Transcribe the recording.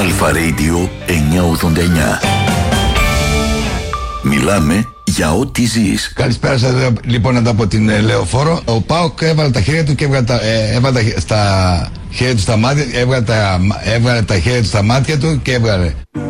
Αλφα Radio 989. Μιλάμε για ό,τι ζεις. Καλησπέρα σας, λοιπόν, από την Λεωφόρο. Ο ΠΑΟΚ έβαλε τα χέρια του και έβγαλε στα χέρια του στα μάτια, έβγαλε τα χέρια του στα μάτια του και έβγαλε.